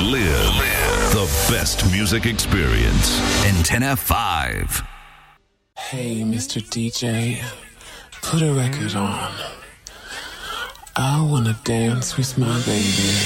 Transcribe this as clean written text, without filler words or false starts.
Live the best music experience. Antenna 5. Hey, Mr. DJ, put a record on. I wanna dance with my baby.